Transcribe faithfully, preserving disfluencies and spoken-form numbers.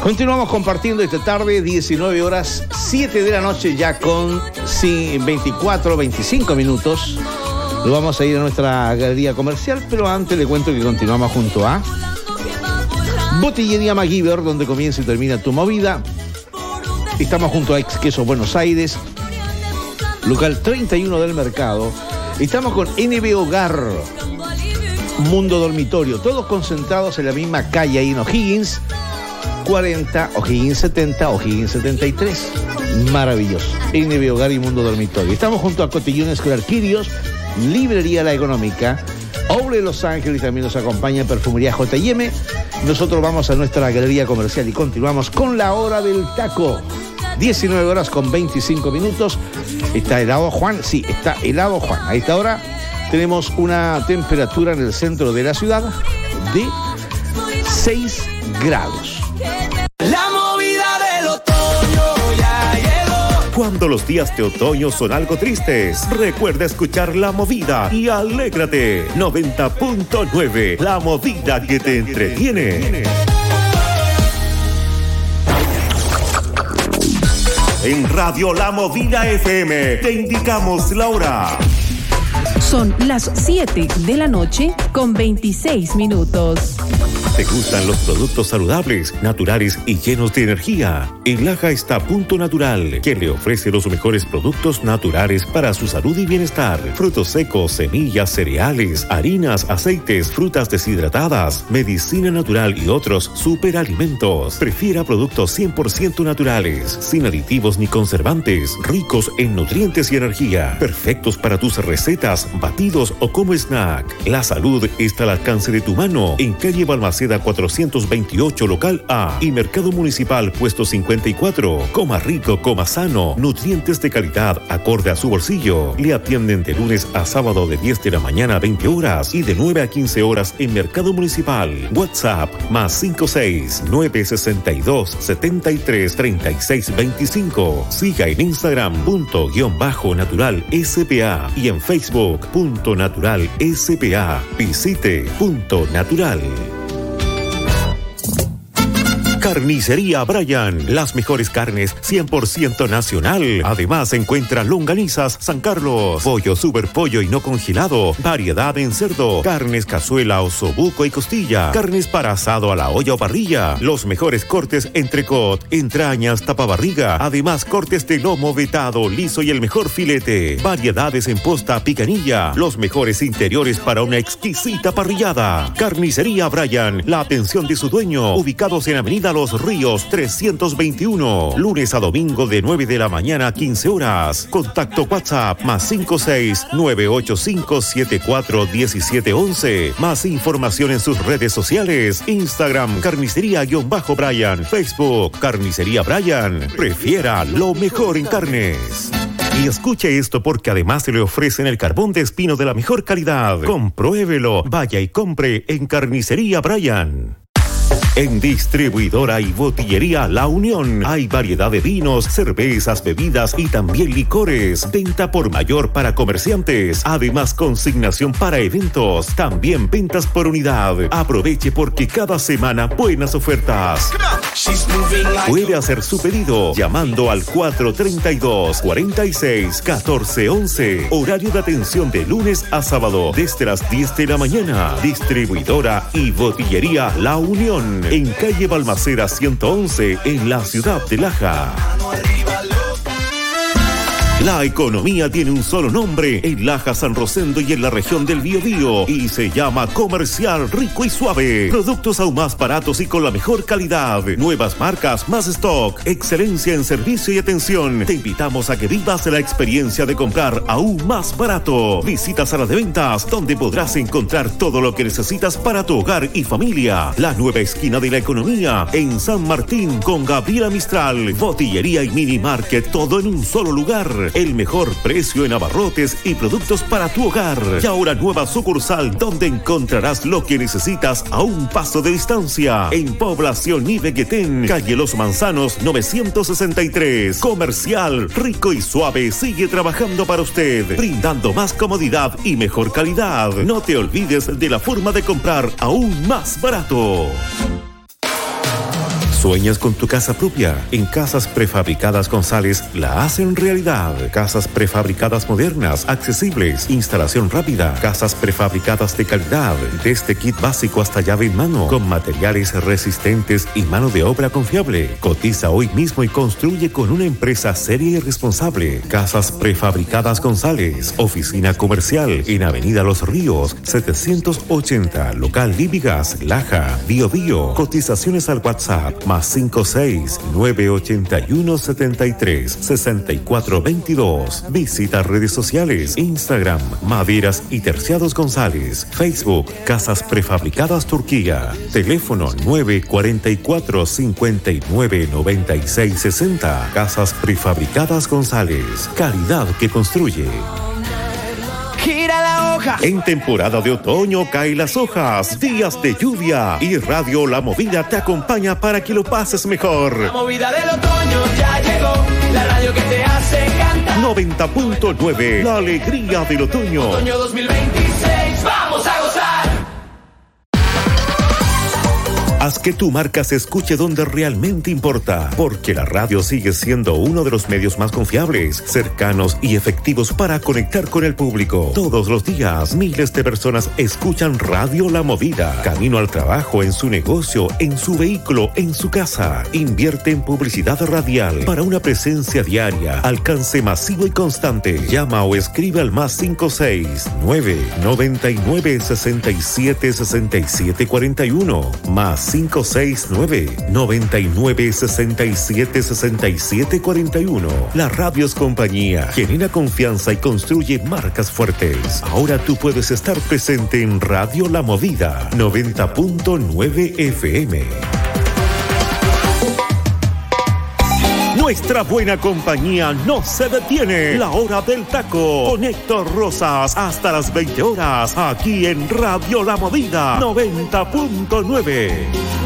Continuamos compartiendo esta tarde, diecinueve horas, siete de la noche, ya con veinticuatro, veinticinco minutos. Nos vamos a ir a nuestra galería comercial, pero antes le cuento que continuamos junto a Botillería MacGyver, donde comienza y termina tu movida. Estamos junto a Ex Queso Buenos Aires, local treinta y uno del Mercado. Estamos con N B Hogar, Mundo Dormitorio, todos concentrados en la misma calle ahí en O'Higgins cuarenta, O'Higgins setenta, O'Higgins setenta y tres. Maravilloso. N B Hogar y Mundo Dormitorio. Estamos junto a Cotillones Clarquirios, Librería La Económica, Oble Los Ángeles, también nos acompaña Perfumería J y M. Nosotros vamos a nuestra galería comercial y continuamos con la hora del taco. diecinueve horas con veinticinco minutos. ¿Está helado Juan? Sí, está helado Juan. A esta hora tenemos una temperatura en el centro de la ciudad de seis grados. La movida del otoño ya llegó. Cuando los días de otoño son algo tristes, recuerda escuchar La Movida y alégrate. noventa punto nueve, La Movida que te entretiene. En Radio La Movida F M te indicamos la hora. Son las siete de la noche con veintiséis minutos. ¿Te gustan los productos saludables, naturales y llenos de energía? En Laja está Punto Natural, que le ofrece los mejores productos naturales para su salud y bienestar. Frutos secos, semillas, cereales, harinas, aceites, frutas deshidratadas, medicina natural y otros superalimentos. Prefiera productos cien por ciento naturales, sin aditivos ni conservantes, ricos en nutrientes y energía, perfectos para tus recetas, batidos o como snack. La salud está al alcance de tu mano en calle Balmaceda cuatrocientos veintiocho, local A, y Mercado Municipal, puesto cincuenta y cuatro. Coma rico, coma sano, nutrientes de calidad acorde a su bolsillo. Le atienden de lunes a sábado de diez de la mañana a veinte horas y de nueve a quince horas en Mercado Municipal. WhatsApp más cinco seis nueve seis dos siete tres tres seis dos cinco. Siga en Instagram punto guión bajo natural S P A y en Facebook punto natural S P A. Visite Punto Natural. Carnicería Brian, las mejores carnes cien por ciento nacional. Además encuentra longanizas San Carlos, pollo super pollo y no congelado, variedad en cerdo, carnes cazuela, osobuco y costilla, carnes para asado a la olla o parrilla, los mejores cortes entrecot, entrañas, tapabarriga, además cortes de lomo vetado, liso y el mejor filete, variedades en posta, picanilla, los mejores interiores para una exquisita parrillada. Carnicería Brian, la atención de su dueño, ubicados en Avenida Los Ríos trescientos veintiuno, lunes a domingo de nueve de la mañana a quince horas. Contacto WhatsApp más cinco seis nueve ocho cinco siete cuatro uno siete uno uno. Más información en sus redes sociales: Instagram Carnicería-Brian, Facebook Carnicería Brian. Prefiera lo mejor en carnes. Y escuche esto, porque además se le ofrecen el carbón de espino de la mejor calidad. Compruébelo, vaya y compre en Carnicería Brian. En Distribuidora y Botillería La Unión hay variedad de vinos, cervezas, bebidas y también licores. Venta por mayor para comerciantes. Además, consignación para eventos. También ventas por unidad. Aproveche, porque cada semana buenas ofertas. Puede hacer su pedido llamando al cuatro tres dos, cuatro seis, uno cuatro once. Horario de atención de lunes a sábado desde las diez de la mañana. Distribuidora y Botillería La Unión, en calle Balmaceda ciento once, en la ciudad de Laja. La economía tiene un solo nombre en Laja, San Rosendo y en la región del Biobío, y se llama Comercial Rico y Suave. Productos aún más baratos y con la mejor calidad. Nuevas marcas, más stock, excelencia en servicio y atención. Te invitamos a que vivas la experiencia de comprar aún más barato. Visita Sala de Ventas, donde podrás encontrar todo lo que necesitas para tu hogar y familia. La nueva esquina de la economía en San Martín con Gabriela Mistral. Botillería y mini market, todo en un solo lugar. El mejor precio en abarrotes y productos para tu hogar. Y ahora nueva sucursal, donde encontrarás lo que necesitas a un paso de distancia. En Población Ibeguetén, calle Los Manzanos novecientos sesenta y tres. Comercial Rico y Suave sigue trabajando para usted, brindando más comodidad y mejor calidad. No te olvides de la forma de comprar aún más barato. ¿Sueñas con tu casa propia? En Casas Prefabricadas González la hacen realidad. Casas prefabricadas modernas, accesibles, instalación rápida, casas prefabricadas de calidad, desde kit básico hasta llave en mano, con materiales resistentes y mano de obra confiable. Cotiza hoy mismo y construye con una empresa seria y responsable. Casas Prefabricadas González, oficina comercial en Avenida Los Ríos, setecientos ochenta, local Líbigas, Laja, Bio Bio. Cotizaciones al WhatsApp más cinco seis nueve ocho uno siete tres seis cuatro dos dos. Visita redes sociales, Instagram, Maderas y Terciados González, Facebook, Casas Prefabricadas Turquía, teléfono nueve cuatro cuatro cinco nueve nueve seis seis cero. Casas Prefabricadas González, calidad que construye. Gira la hoja. En temporada de otoño caen las hojas, días de lluvia y Radio La Movida te acompaña para que lo pases mejor. La movida del otoño ya llegó, la radio que te hace cantar. noventa punto nueve, la alegría del otoño. Otoño dos mil veintiséis, vamos a gozar. Haz que tu marca se escuche donde realmente importa, porque la radio sigue siendo uno de los medios más confiables, cercanos y efectivos para conectar con el público. Todos los días, miles de personas escuchan Radio La Movida, camino al trabajo, en su negocio, en su vehículo, en su casa. Invierte en publicidad radial para una presencia diaria, alcance masivo y constante. Llama o escribe al más cinco seis nueve nueve nueve seis siete seis siete cuatro uno, más cinco seis nueve nueve nueve seis siete seis siete cuatro uno. La radio es compañía, genera confianza y construye marcas fuertes. Ahora tú puedes estar presente en Radio La Movida noventa punto nueve F M. Nuestra buena compañía no se detiene. La hora del taco con Héctor Rosas hasta las veinte horas aquí en Radio La Movida noventa punto nueve.